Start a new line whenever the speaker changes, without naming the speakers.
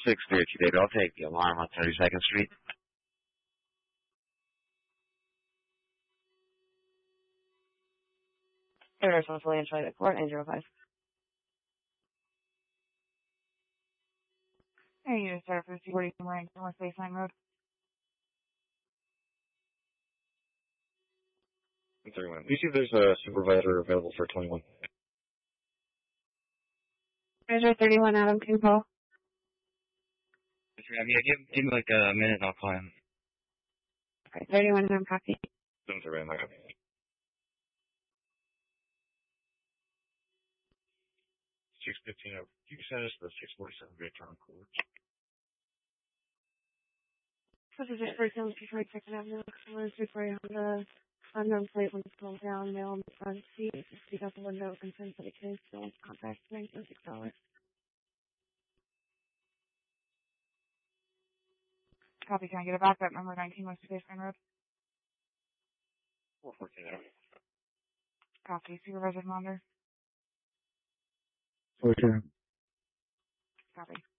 632, David. I'll take the alarm on 32nd Street.
Air Responsibility and Charlie Court, 905.
Hey, you just started for 40 Marine North Baseline Road.
31. Do you see if there's a supervisor available for 21?
Measure 31, Adam, can you call?
Yeah, give me like a minute and I'll call him.
Okay, 31, Adam, copy.
731, okay. 615 over. You can send us the 647 Great Town Court.
This is just for example, before I check it out, before I have the unknown plate when it's pulled down, mail on the front seat, speak out the window, concerns that it is still contract $96.
Copy, can I get a backup number 19 West Baseline Road?
414 over.
Copy, Supervisor Commander.
42.
Copy.